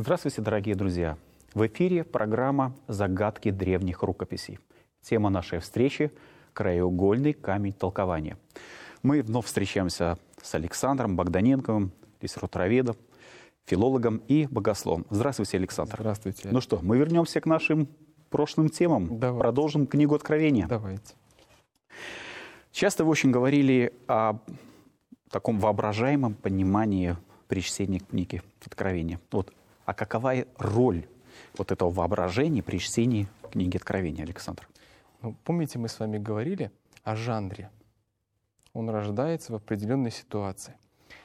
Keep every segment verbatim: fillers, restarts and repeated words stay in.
Здравствуйте, дорогие друзья! В эфире программа «Загадки древних рукописей». Тема нашей встречи – краеугольный камень толкования. Мы вновь встречаемся с Александром Богданенковым, литературоведом, филологом и богословом. Здравствуйте, Александр. Здравствуйте. Ну что, мы вернемся к нашим прошлым темам. Давайте. Продолжим книгу Откровения. Давайте. Часто вы очень говорили о таком воображаемом понимании при чтении книги Откровения. Вот. А какова роль вот этого воображения при чтении книги Откровения, Александр? Ну, помните, мы с вами говорили о жанре. Он рождается в определенной ситуации.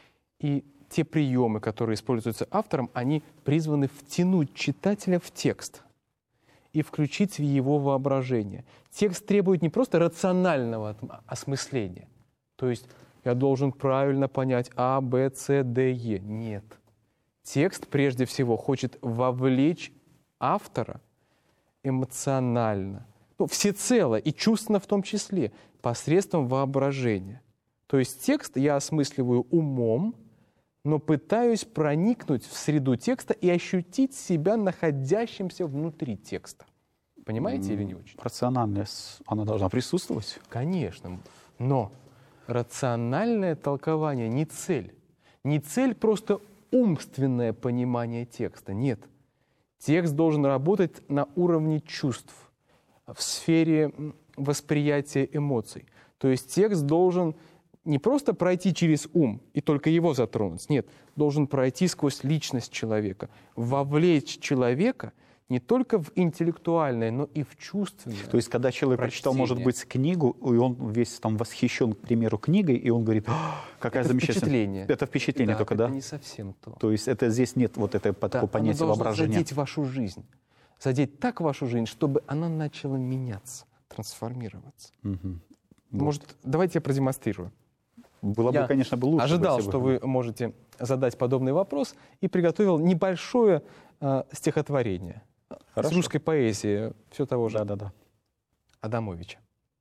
И те приемы, которые используются автором, они призваны втянуть читателя в текст и включить в его воображение. Текст требует не просто рационального осмысления, то есть я должен правильно понять А, Б, С, Д, Е. Нет. Текст прежде всего хочет вовлечь автора эмоционально, ну, всецело и чувственно в том числе, посредством воображения. То есть текст я осмысливаю умом, но пытаюсь проникнуть в среду текста и ощутить себя находящимся внутри текста. Понимаете или не очень? Рациональность, она должна присутствовать? Конечно. Но рациональное толкование не цель. Не цель просто умственное понимание текста. Нет. Текст должен работать на уровне чувств, в сфере восприятия эмоций. То есть текст должен не просто пройти через ум и только его затронуть. Нет, должен пройти сквозь личность человека, вовлечь человека не только в интеллектуальное, но и в чувственное. То есть, когда человек прочтение. прочитал, может быть, книгу, и он весь там восхищен, к примеру, книгой, и он говорит, какая это замечательная... Впечатление. Это впечатление да, только, это да? не совсем то. То есть это здесь нет вот этого да, понятия оно воображения. задеть вашу жизнь. Задеть так вашу жизнь, чтобы она начала меняться, трансформироваться. Угу. Может, вот. Давайте я продемонстрирую. Было я бы, конечно, бы лучше. ожидал, бы, что вы можете задать подобный вопрос, и приготовил небольшое э, стихотворение. Хорошо. С русской поэзии, все того же да, да, да. Адамовича.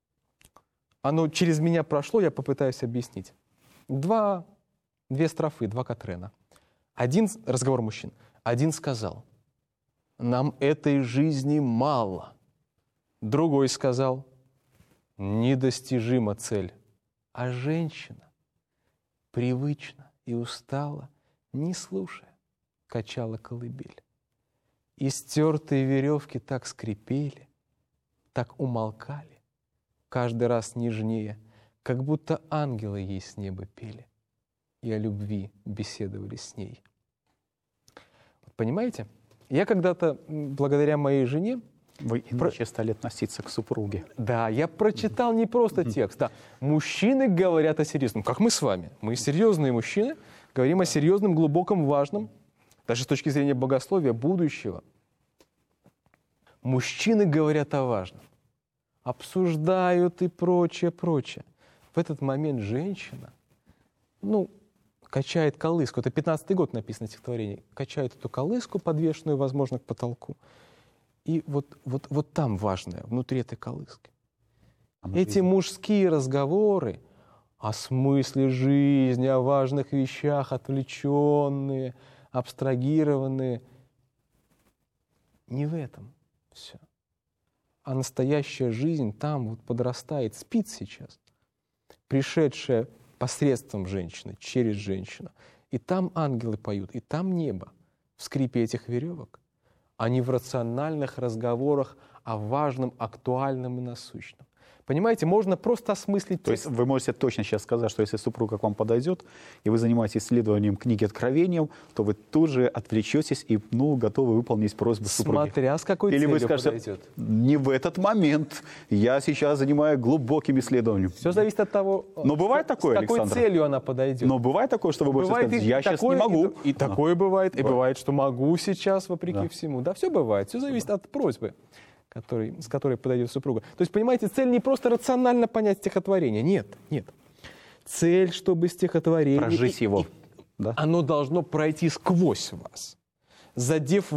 Оно через меня прошло, я попытаюсь объяснить. Два, две строфы, два Катрена. Один, разговор мужчин, один сказал, нам этой жизни мало. Другой сказал, недостижима цель. А женщина, привычно и устала, не слушая, качала колыбель. И стертые веревки так скрипели, так умолкали, каждый раз нежнее, как будто ангелы ей с неба пели и о любви беседовали с ней. Вот понимаете? Я когда-то, благодаря моей жене, Вы иначе Про... стали относиться к супруге. Да, я прочитал не просто текст. Да. Мужчины говорят о серьезном, как мы с вами. Мы серьезные мужчины, говорим о серьезном, глубоком, важном, даже с точки зрения богословия, будущего. Мужчины говорят о важном, обсуждают и прочее, прочее. В этот момент женщина, ну, качает колыску. Это пятнадцатый год написано стихотворение. Качает эту колыску, подвешенную, возможно, к потолку. И вот, вот, вот там важное, внутри этой колыски. А Эти видим. мужские разговоры о смысле жизни, о важных вещах, отвлеченные, абстрагированные, не в этом все. А настоящая жизнь там вот подрастает, спит сейчас, пришедшая посредством женщины, через женщину. И там ангелы поют, и там небо в скрипе этих веревок, а не в рациональных разговорах о важном, актуальном и насущном. Понимаете, можно просто осмыслить... То есть вы можете точно сейчас сказать, что если супруга к вам подойдет, и вы занимаетесь исследованием книги Откровения, то вы тут же отвлечетесь и ну, готовы выполнить просьбу супруги. Смотря с какой Или целью вы скажете, подойдет. Не в этот момент, я сейчас занимаюсь глубоким исследованием. Все зависит от того, Но бывает такое, с какой Александр? целью она подойдет. Но бывает такое, что вы можете бывает сказать, и я сейчас такое, не могу. И, и да. такое бывает, и бывает. бывает, что могу сейчас, вопреки да. всему. Да, все бывает, все зависит от просьбы, который, с которой подойдет супруга. То есть, понимаете, цель не просто рационально понять стихотворение. Нет, нет. Цель, чтобы стихотворение... Прожить и, его. И, да? Оно должно пройти сквозь вас, задев